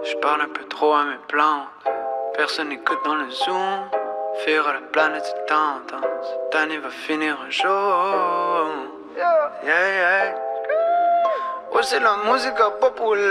Je parle un peu trop à mes plantes. Personne n'écoute dans le zoom. Faire à la planète c'est tendance. Cette année va finir un jour. Yeah, yeah. Ouais, c'est la musique populaire.